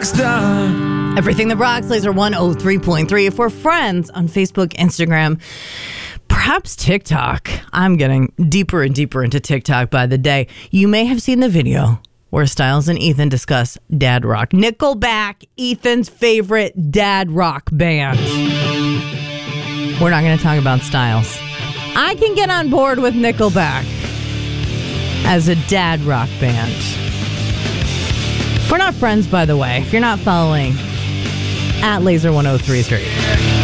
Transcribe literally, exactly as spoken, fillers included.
rock star. Everything that rocks, Laser one oh three point three. If we're friends on Facebook, Instagram, perhaps TikTok. I'm getting deeper and deeper into TikTok by the day. You may have seen the video where Styles and Ethan discuss dad rock. Nickelback, Ethan's favorite dad rock band. We're not going to talk about Styles. I can get on board with Nickelback as a dad rock band. We're not friends, by the way. If you're not following, at Laser one oh three three.